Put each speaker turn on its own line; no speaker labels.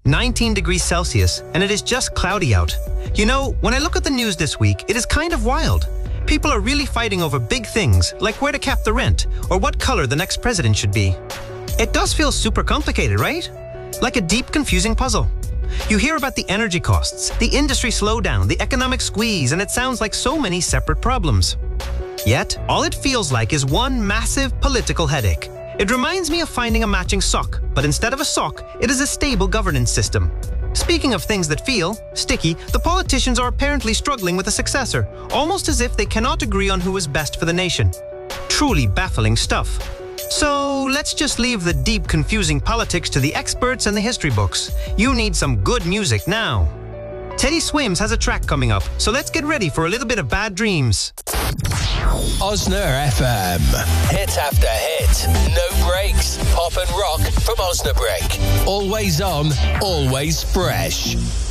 19 degrees Celsius, and it is just cloudy out. You know, when I look at the news this week, it is kind of wild. People are really fighting over big things, like where to cap the rent, or what color the next president should be. It does feel super complicated, right? Like a deep, confusing puzzle. You hear about the energy costs, the industry slowdown, the economic squeeze, and it sounds like so many separate problems. Yet, all it feels like is one massive political headache. It reminds me of finding a matching sock, but instead of a sock, it is a stable governance system. Speaking of things that feel sticky, the politicians are apparently struggling with a successor, almost as if they cannot agree on who is best for the nation. Truly baffling stuff. So let's just leave the deep, confusing politics to the experts and the history books. You need some good music now. Teddy Swims has a track coming up, so let's get ready for a little bit of bad dreams.
Osna FM. Hit after hit. No breaks. Pop and rock from Osnabrück. Always on, always fresh.